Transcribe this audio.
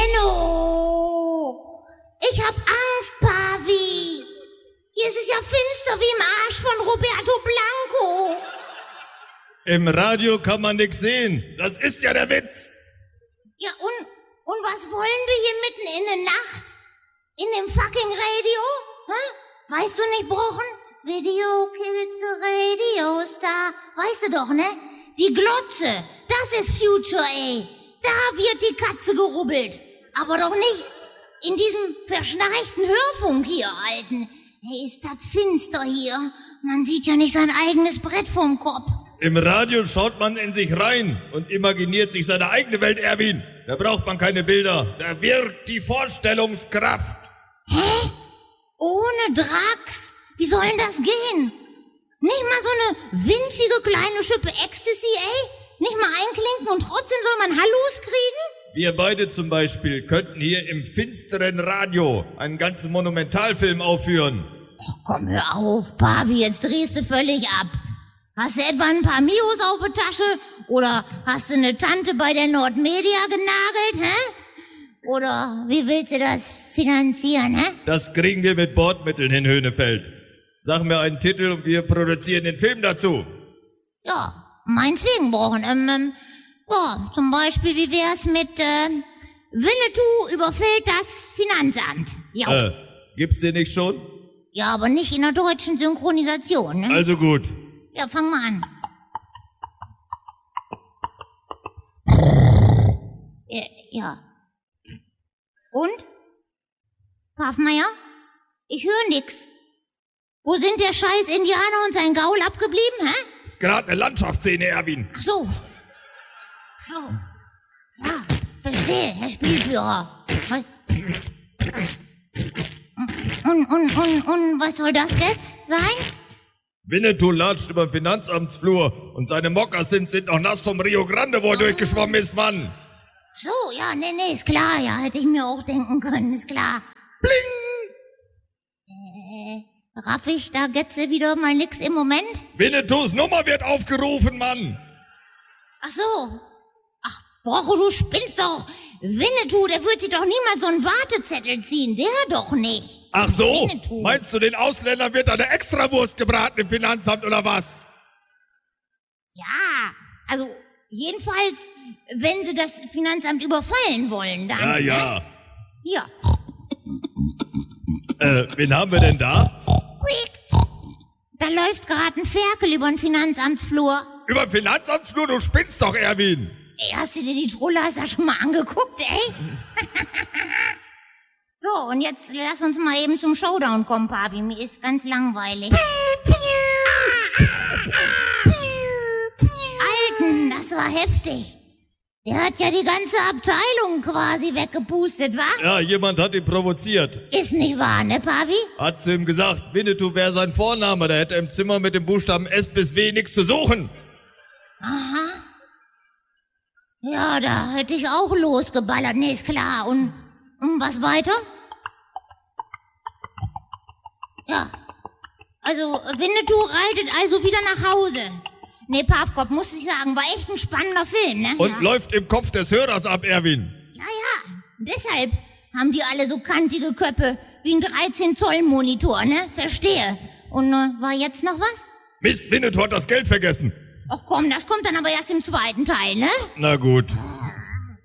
Benno! Ich hab Angst, Pavi! Hier ist es ja finster wie im Arsch von Roberto Blanco. Im Radio kann man nix sehen. Das ist ja der Witz. Ja, und was wollen wir hier mitten in der Nacht? In dem fucking Radio? Hä? Weißt du nicht, Brochen? Video kills the radio star. Weißt du doch, ne? Die Glotze, das ist Future, ey. Da wird die Katze gerubbelt. Aber doch nicht in diesem verschnarchten Hörfunk hier, Alten. Hey, ist das finster hier. Man sieht ja nicht sein eigenes Brett vorm Kopf. Im Radio schaut man in sich rein und imaginiert sich seine eigene Welt, Erwin. Da braucht man keine Bilder. Da wirkt die Vorstellungskraft. Hä? Ohne Drax? Wie soll denn das gehen? Nicht mal so eine winzige kleine Schippe Ecstasy, ey? Nicht mal einklinken und trotzdem soll man Hallus kriegen? Wir beide zum Beispiel könnten hier im finsteren Radio einen ganzen Monumentalfilm aufführen. Ach komm, hör auf, Pavi, jetzt drehst du völlig ab. Hast du etwa ein paar Mios auf der Tasche? Oder hast du eine Tante bei der Nordmedia genagelt, hä? Oder wie willst du das finanzieren, hä? Das kriegen wir mit Bordmitteln hin, Höhnefeld. Sag mir einen Titel und wir produzieren den Film dazu. Ja, meinetwegen, Brochen. Ja, zum Beispiel, wie wär's mit Winnetou überfällt das Finanzamt? Ja. Gibt's den nicht schon? Ja, aber nicht in der deutschen Synchronisation, ne? Also gut. Ja, fang mal an. Ja. Und? Paffmeier? Ich höre nix. Wo sind der scheiß Indianer und sein Gaul abgeblieben, hä? Ist gerade eine Landschaftsszene, Erwin. Ach so. Ja, verstehe, Herr Spielführer. Was? Und was soll das jetzt sein? Winnetou latscht über den Finanzamtsflur und seine Mokassins sind noch nass vom Rio Grande, wo er durchgeschwommen ist, Mann. So, ja, nee, ist klar, ja, hätte ich mir auch denken können, ist klar. Bling! Raff ich da Getze wieder mal nix im Moment? Winnetous Nummer wird aufgerufen, Mann. Ach so. Ach, Brocho, du spinnst doch. Winnetou, der wird sich doch niemals so einen Wartezettel ziehen, der doch nicht. Ach so? Winnetou. Meinst du, den Ausländern wird eine Extrawurst gebraten im Finanzamt oder was? Ja, also jedenfalls, wenn sie das Finanzamt überfallen wollen, dann. Ja. Ne? Hier. Wen haben wir denn da? Quick. Da läuft gerade ein Ferkel über den Finanzamtsflur. Über den Finanzamtsflur? Du spinnst doch, Erwin. Ey, hast du dir die Trollheißer schon mal angeguckt, ey? So, und jetzt lass uns mal eben zum Showdown kommen, Pavi. Mir ist ganz langweilig. Alten, das war heftig. Der hat ja die ganze Abteilung quasi weggepustet, wa? Ja, jemand hat ihn provoziert. Ist nicht wahr, ne, Pavi? Hat zu ihm gesagt, Winnetou wäre sein Vorname. Da hätte er im Zimmer mit dem Buchstaben S bis W nichts zu suchen. Aha. Ja, da hätte ich auch losgeballert, ne, ist klar. Und was weiter? Ja. Also, Winnetou reitet also wieder nach Hause. Nee, Pavkop, muss ich sagen, war echt ein spannender Film, ne? Und läuft im Kopf des Hörers ab, Erwin. Ja. Deshalb haben die alle so kantige Köpfe wie ein 13-Zoll-Monitor, ne? Verstehe. Und war jetzt noch was? Mist, Winnetou hat das Geld vergessen. Ach komm, das kommt dann aber erst im zweiten Teil, ne? Na gut.